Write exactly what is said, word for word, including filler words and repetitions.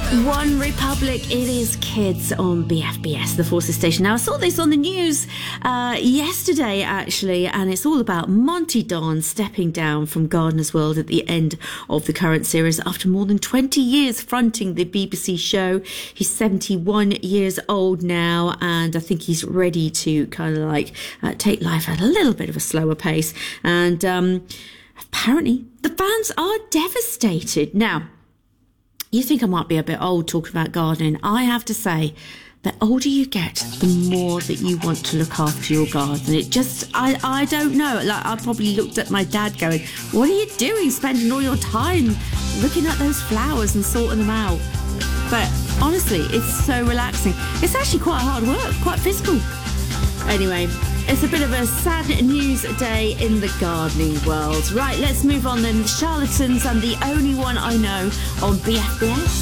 One Republic, it is Kids on B F B S, the Forces Station. Now, I saw this on the news uh, yesterday, actually, and it's all about Monty Don stepping down from Gardener's World at the end of the current series after more than twenty years fronting the B B C show. He's seventy-one years old now, and I think he's ready to kind of like uh, take life at a little bit of a slower pace. And um, apparently, the fans are devastated. Now, you think I might be a bit old talking about gardening. I have to say, the older you get, the more that you want to look after your garden. It just, I, I don't know. Like, I probably looked at my dad going, what are you doing, spending all your time looking at those flowers and sorting them out? But honestly, it's so relaxing. It's actually quite hard work, quite physical. Anyway, it's a bit of a sad news day in the gardening world. Right, let's move on then. Charlatans and The Only One I Know on B F B S.